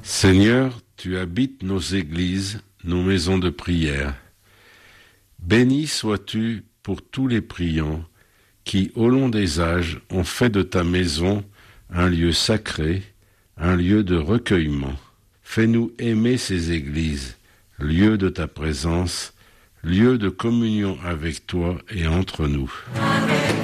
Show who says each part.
Speaker 1: Seigneur, tu habites nos églises, nos maisons de prière. Béni sois-tu pour tous les priants qui, au long des âges, ont fait de ta maison un lieu sacré, un lieu de recueillement. Fais-nous aimer ces églises, lieu de ta présence, lieu de communion avec toi et entre nous. Amen.